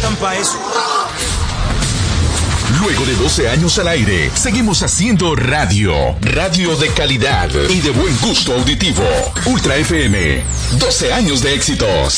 están para eso. Luego de 12 años al aire, seguimos haciendo radio. Radio de calidad y de buen gusto auditivo. Ultra FM, 12 años de éxitos.